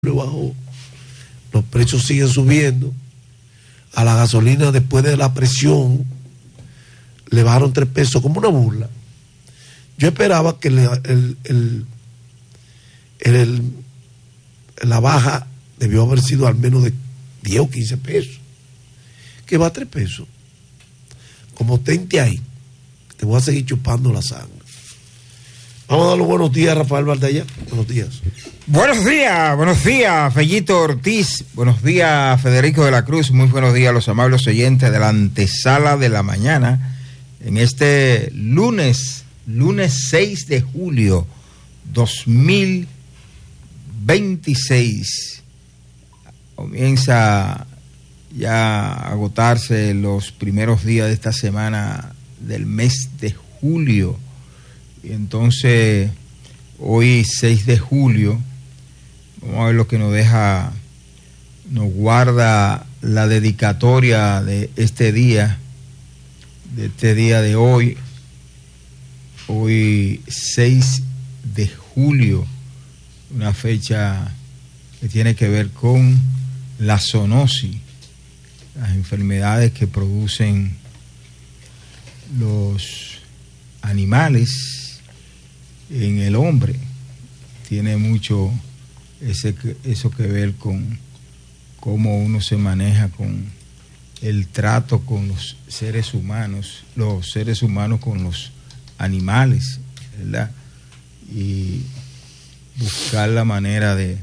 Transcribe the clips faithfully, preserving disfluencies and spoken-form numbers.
bajó, los precios siguen subiendo, a la gasolina después de la presión le bajaron tres pesos como una burla. Yo esperaba que el, el, el, el, el, la baja debió haber sido al menos de diez o quince pesos, que va a tres pesos. Como tente ahí, te voy a seguir chupando la sangre. Vamos a dar los buenos días a Rafael Valdaya. Buenos días. Buenos días, buenos días, Fellito Ortiz. Buenos días, Federico de la Cruz. Muy buenos días a los amables oyentes de la antesala de la mañana. En este lunes, lunes seis de julio dos mil veintiséis, comienza ya a agotarse los primeros días de esta semana del mes de julio. Y entonces, hoy seis de julio, vamos a ver lo que nos deja, nos guarda la dedicatoria de este día, de este día de hoy, hoy seis de julio, una fecha que tiene que ver con la zoonosis, las enfermedades que producen los animales en el hombre. Tiene mucho ese, eso que ver con cómo uno se maneja con el trato con los seres humanos, los seres humanos con los animales, ¿verdad? Y buscar la manera de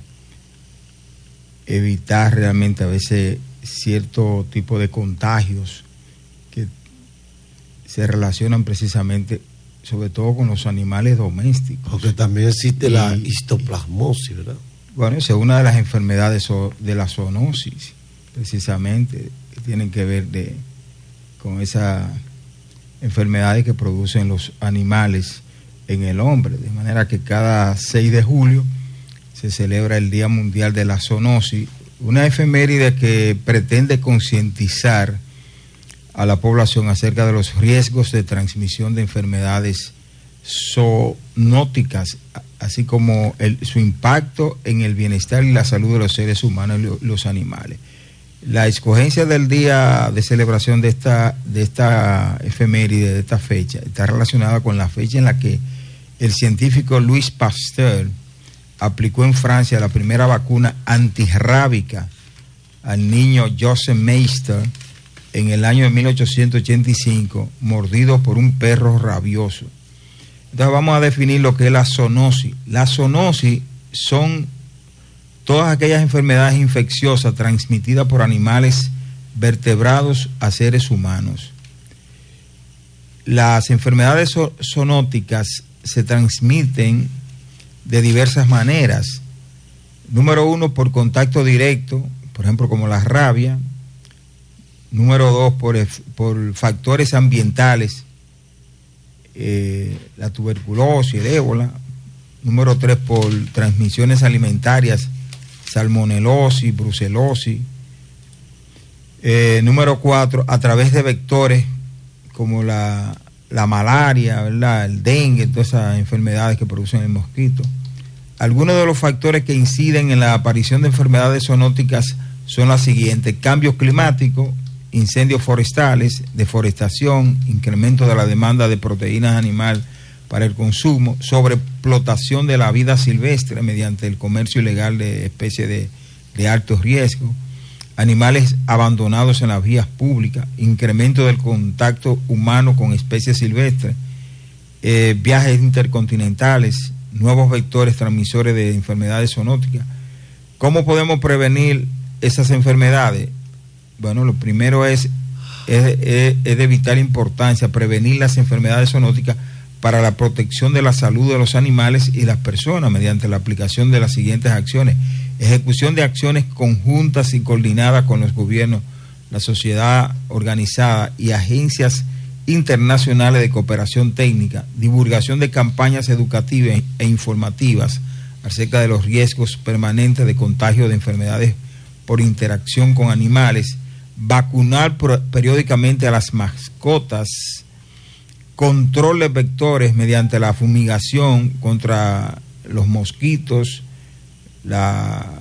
evitar realmente a veces cierto tipo de contagios que se relacionan precisamente sobre todo con los animales domésticos. Porque también existe y, la histoplasmosis, ¿verdad? Bueno, esa es una de las enfermedades de la zoonosis, precisamente, que tienen que ver de, con esas enfermedades que producen los animales en el hombre. De manera que cada seis de julio se celebra el Día Mundial de la Zoonosis, una efeméride que pretende concientizar a la población acerca de los riesgos de transmisión de enfermedades zoonóticas, así como el, su impacto en el bienestar y la salud de los seres humanos y los animales. La escogencia del día de celebración de esta, de esta efeméride, de esta fecha, está relacionada con la fecha en la que el científico Louis Pasteur aplicó en Francia la primera vacuna antirrábica al niño Joseph Meister en el año de mil ochocientos ochenta y cinco, mordido por un perro rabioso. Entonces vamos a definir lo que es la zoonosis. La zoonosis son todas aquellas enfermedades infecciosas transmitidas por animales vertebrados a seres humanos. Las enfermedades zoonóticas se transmiten de diversas maneras. Número uno, por contacto directo, por ejemplo, como la rabia. Número dos, por, por factores ambientales, eh, la tuberculosis, el ébola. Número tres, por transmisiones alimentarias, salmonelosis, brucelosis. Eh, número cuatro, a través de vectores como la, la malaria, ¿verdad? El dengue, todas esas enfermedades que producen el mosquito. Algunos de los factores que inciden en la aparición de enfermedades zoonóticas son las siguientes: cambios climáticos, incendios forestales, deforestación, incremento de la demanda de proteínas animal para el consumo, sobreexplotación de la vida silvestre mediante el comercio ilegal de especies de, de alto riesgo, animales abandonados en las vías públicas, incremento del contacto humano con especies silvestres, eh, viajes intercontinentales, nuevos vectores transmisores de enfermedades zoonóticas. ¿Cómo podemos prevenir esas enfermedades? Bueno, lo primero es, es, es, es de vital importancia prevenir las enfermedades zoonóticas para la protección de la salud de los animales y las personas mediante la aplicación de las siguientes acciones: ejecución de acciones conjuntas y coordinadas con los gobiernos, la sociedad organizada y agencias internacionales de cooperación técnica, divulgación de campañas educativas e informativas acerca de los riesgos permanentes de contagio de enfermedades por interacción con animales, vacunar periódicamente a las mascotas, control de vectores mediante la fumigación contra los mosquitos, la